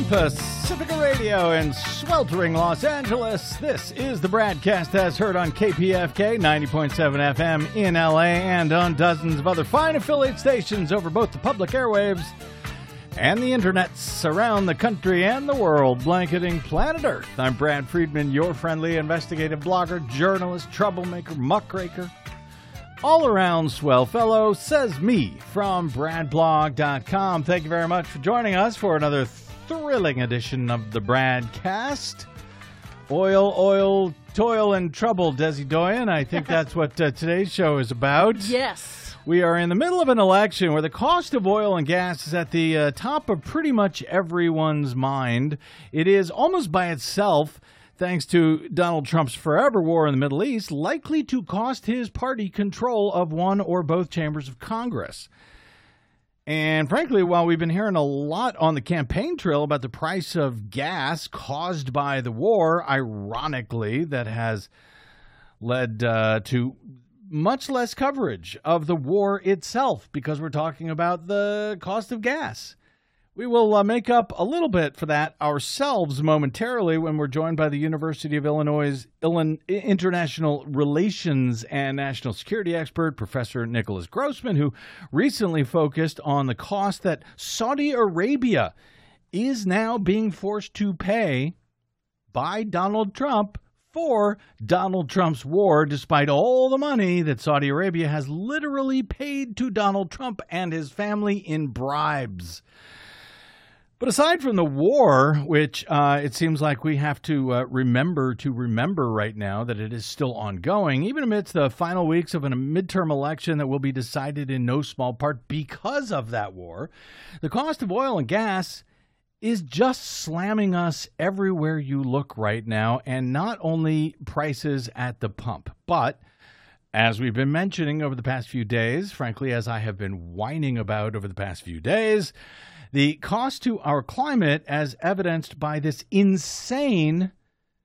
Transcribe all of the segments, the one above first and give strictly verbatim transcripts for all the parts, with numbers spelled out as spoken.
a.m. Pacifica Radio in sweltering Los Angeles. This is the broadcast as heard on K P F K ninety point seven F M in L A and on dozens of other fine affiliate stations over both the public airwaves and the internets around the country and the world, blanketing planet Earth. I'm Brad Friedman, your friendly investigative blogger, journalist, troublemaker, muckraker, all-around swell fellow, says me from brad blog dot com. Thank you very much for joining us for another thrilling edition of the Bradcast. Oil, oil, toil, and trouble, Desi Doyen. I think that's what uh, today's show is about. Yes. We are in the middle of an election where the cost of oil and gas is at the uh, top of pretty much everyone's mind. It is almost by itself, thanks to Donald Trump's forever war in the Middle East, likely to cost his party control of one or both chambers of Congress. And frankly, while we've been hearing a lot on the campaign trail about the price of gas caused by the war, ironically, that has led uh, to much less coverage of the war itself because we're talking about the cost of gas. We will uh, make up a little bit for that ourselves momentarily when we're joined by the University of Illinois' Illinois International Relations and National Security expert, Professor Nicholas Grossman, who recently focused on the cost that Saudi Arabia is now being forced to pay by Donald Trump for Donald Trump's war, despite all the money that Saudi Arabia has literally paid to Donald Trump and his family in bribes. But aside from the war, which uh, it seems like we have to uh, remember to remember right now that it is still ongoing, even amidst the final weeks of a midterm election that will be decided in no small part because of that war, the cost of oil and gas is just slamming us everywhere you look right now, and not only prices at the pump, but as we've been mentioning over the past few days, frankly, as I have been whining about over the past few days, the cost to our climate, as evidenced by this insane,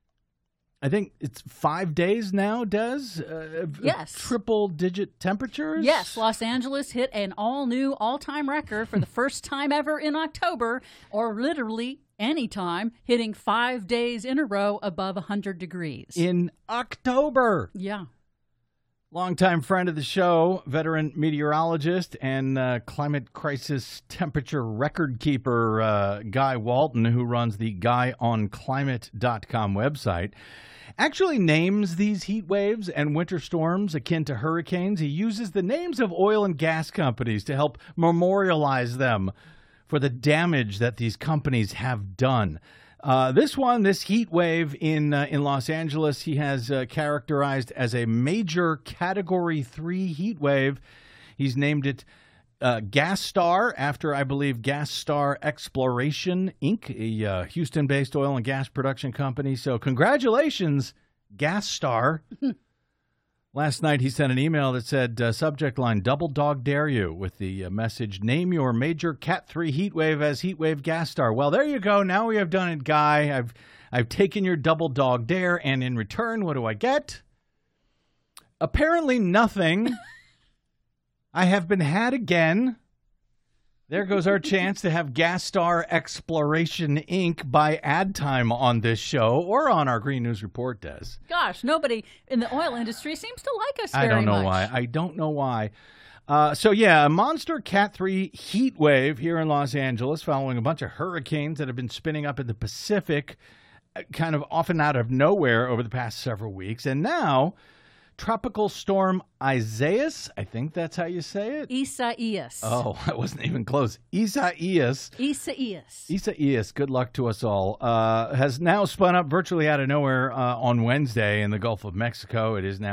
I think it's five days now, Des? Uh, yes. Triple-digit temperatures? Yes. Los Angeles hit an all-new, all-time record for the first time ever in October, or literally any time, hitting five days in a row above one hundred degrees. In October. Yeah. Longtime friend of the show, veteran meteorologist and uh, climate crisis temperature record keeper uh, Guy Walton, who runs the guy on climate dot com website, actually names these heat waves and winter storms akin to hurricanes. He uses the names of oil and gas companies to help memorialize them for the damage that these companies have done. Uh, this one, this heat wave in uh, in Los Angeles, he has uh, characterized as a major Category three heat wave. He's named it uh, Gas Star after, I believe, Gas Star Exploration, Incorporated, a uh, Houston-based oil and gas production company. So congratulations, Gas Star. Last night, he sent an email that said, uh, subject line, double dog dare you, with the uh, message, name your major Cat three heat wave as Heat Wave Gas Star. Well, there you go. Now we have done it, Guy. I've I've taken your double dog dare, and in return, what do I get? Apparently nothing. I have been had again. There goes our chance to have Gas Star Exploration, Incorporated buy ad time on this show or on our Green News Report, Des. Gosh, nobody in the oil industry seems to like us very much. I don't know much. why. I don't know why. Uh, so, yeah, a monster Cat three heat wave here in Los Angeles following a bunch of hurricanes that have been spinning up in the Pacific, kind of often out of nowhere over the past several weeks. And now, Tropical Storm Isaias, I think that's how you say it. Isaias. Oh, I wasn't even close. Isaias. Isaias. Isaias, good luck to us all, uh, has now spun up virtually out of nowhere uh, on Wednesday in the Gulf of Mexico. It is now